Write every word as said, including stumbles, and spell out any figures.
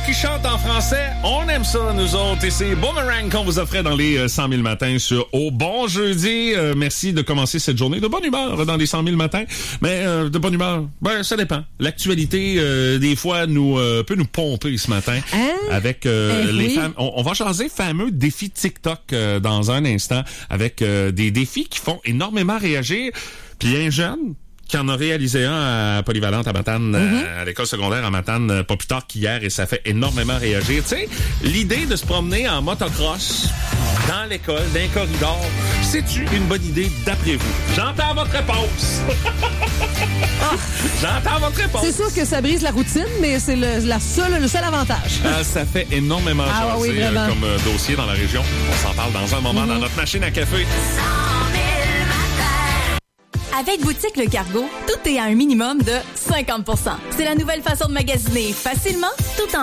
qui chante en français, on aime ça, nous autres. Et c'est Boomerang qu'on vous offrait dans les euh, cent mille matins sur Au Bon Jeudi. Euh, merci de commencer cette journée de bonne humeur dans les cent mille matins. Mais euh, de bonne humeur, ben ça dépend. L'actualité, euh, des fois, nous euh, peut nous pomper ce matin. Hein? Avec euh, Eh les oui. femmes. On, on va jaser fameux défis TikTok euh, dans un instant. Avec euh, des défis qui font énormément réagir. Puis un jeune qui en a réalisé un à Polyvalente à Matane, Mm-hmm. euh, à l'école secondaire à Matane, euh, pas plus tard qu'hier, et ça fait énormément réagir. Tu sais, l'idée de se promener en motocross dans l'école, dans un corridor, c'est-tu une bonne idée d'après vous? J'entends votre réponse! J'entends votre réponse! C'est sûr que ça brise la routine, mais c'est le, la seule, le seul avantage. Ah, ça fait énormément Ah, jaser, oui, euh, vraiment. comme euh, dossier dans la région. On s'en parle dans un moment Mm-hmm. dans notre machine à café. Avec Boutique Le Cargo, tout est à un minimum de cinquante pour cent. C'est la nouvelle façon de magasiner facilement, tout en